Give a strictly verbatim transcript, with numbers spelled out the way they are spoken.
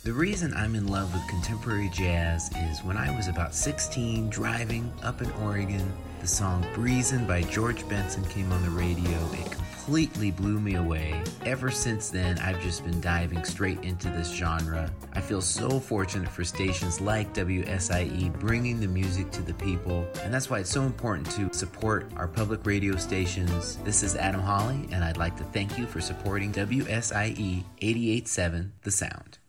The reason I'm in love with contemporary jazz is when I was about sixteen, driving up in Oregon, the song Breezin' by George Benson came on the radio. It completely blew me away. Ever since then, I've just been diving straight into this genre. I feel so fortunate for stations like W S I E bringing the music to the people, and that's why it's so important to support our public radio stations. This is Adam Hawley, and I'd like to thank you for supporting W S I E eighty-eight point seven The Sound.